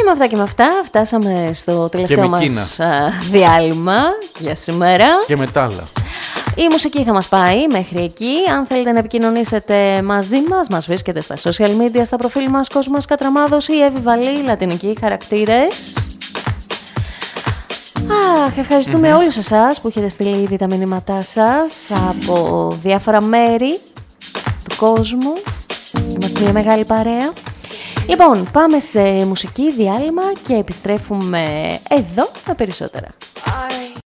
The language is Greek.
με αυτά και με αυτά φτάσαμε στο τελευταίο μας διάλειμμα για σήμερα. Και μετά άλλα. Η μουσική θα μας πάει μέχρι εκεί. Αν θέλετε να επικοινωνήσετε μαζί μας βρίσκεται στα social media, στα προφίλ μας Κόσμος Κατραμάδος ή Εύη Βαλή, λατινικοί χαρακτήρες. Ευχαριστούμε όλους εσάς που έχετε στείλει ήδη τα μηνύματά σας από διάφορα μέρη του κόσμου. Είμαστε μια μεγάλη παρέα. Λοιπόν, πάμε σε μουσική διάλειμμα και επιστρέφουμε εδώ με περισσότερα.